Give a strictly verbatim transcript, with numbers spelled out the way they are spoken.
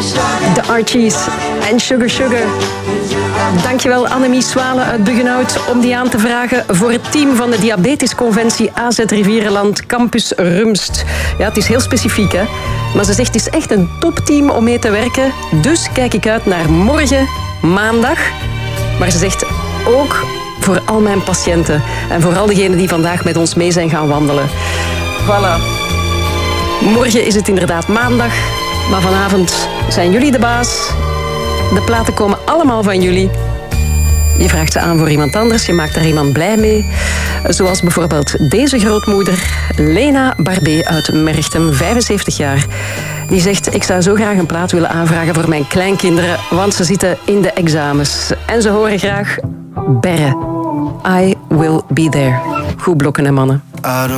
De Archies en Sugar Sugar. Dankjewel Annemie Swale uit Buggenhout om die aan te vragen voor het team van de Diabetesconventie A Z Rivierenland Campus Rumst. Ja, het is heel specifiek, hè. Maar ze zegt, het is echt een topteam om mee te werken. Dus kijk ik uit naar morgen, maandag. Maar ze zegt ook voor al mijn patiënten. En voor al diegenen die vandaag met ons mee zijn gaan wandelen. Voilà. Morgen is het inderdaad maandag. Maar vanavond zijn jullie de baas. De platen komen allemaal van jullie. Je vraagt ze aan voor iemand anders. Je maakt er iemand blij mee. Zoals bijvoorbeeld deze grootmoeder, Lena Barbé uit Merchtem, vijfenzeventig jaar. Die zegt, ik zou zo graag een plaat willen aanvragen voor mijn kleinkinderen, want ze zitten in de examens. En ze horen graag Berre. I will be there. Goed blokken, hè, mannen.